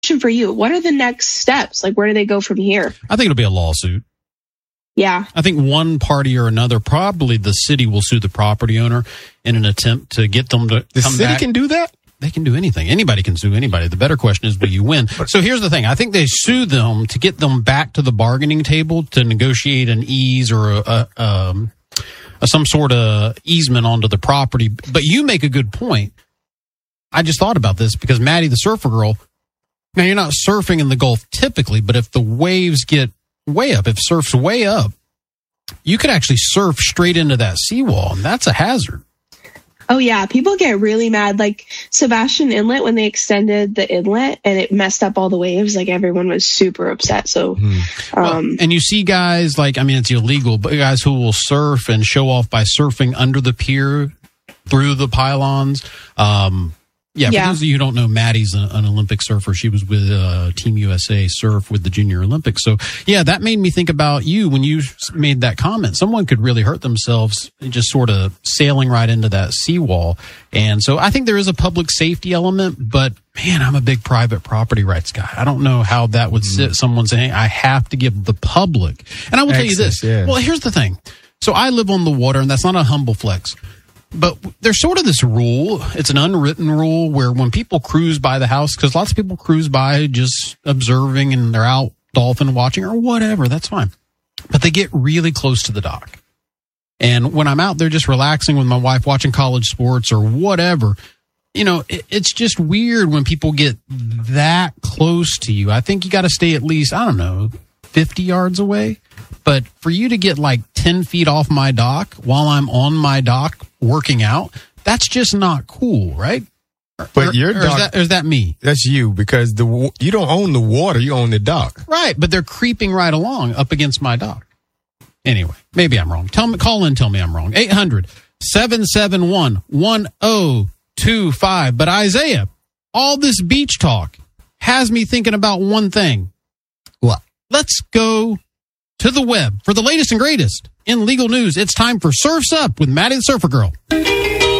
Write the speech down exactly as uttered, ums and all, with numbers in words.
for you. What are the next steps? Like, where do they go from here? I think it'll be a lawsuit. Yeah. I think one party or another, probably the city, will sue the property owner in an attempt to get them to the come city back. can do that? They can do anything. Anybody can sue anybody. The better question is, will you win? So here's the thing. I think they sue them to get them back to the bargaining table to negotiate an ease or a, a, um, a, some sort of easement onto the property. But you make a good point. I just thought about this because Maddie, the surfer girl, now you're not surfing in the Gulf typically, but if the waves get way up, if surf's way up, you could actually surf straight into that seawall, and that's a hazard. Oh, yeah. People get really mad. Like Sebastian Inlet, when they extended the inlet and it messed up all the waves, like everyone was super upset. So, hmm. um, well, and you see guys like, I mean, it's illegal, but guys who will surf and show off by surfing under the pier through the pylons. Um, yeah, for yeah. those of you who don't know, Maddie's an, an Olympic surfer. She was with uh, Team U S A Surf with the Junior Olympics. So, yeah, that made me think about you when you made that comment. Someone could really hurt themselves just sort of sailing right into that seawall. And so I think there is a public safety element, but, man, I'm a big private property rights guy. I don't know how that would sit. Someone saying, I have to give the public. And I will Access, tell you this. yeah. Well, here's the thing. So I live on the water, and that's not a humble flex. But there's sort of this rule. It's an unwritten rule where when people cruise by the house, because lots of people cruise by just observing and they're out dolphin watching or whatever, that's fine. But they get really close to the dock. And when I'm out there just relaxing with my wife, watching college sports or whatever, you know, it, it's just weird when people get that close to you. I think you got to stay at least, I don't know, fifty yards away. But for you to get like ten feet off my dock while I'm on my dock working out, that's just not cool, right? But or, your or dock, is that, or is that me? That's you, because the you don't own the water, you own the dock. Right, but they're creeping right along up against my dock. Anyway, maybe I'm wrong. Tell me, call in, tell me I'm wrong. eight hundred, seven seven one, one oh two five. But Isaiah, all this beach talk has me thinking about one thing. What? Let's go to the web for the latest and greatest in legal news. It's time for Surf's Up with Maddie the Surfer Girl.